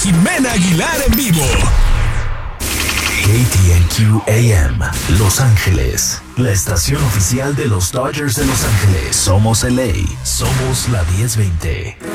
Jimena Aguilar en vivo. KTNQ AM, Los Ángeles, la estación oficial de los Dodgers de Los Ángeles. Somos LA, somos la 1020.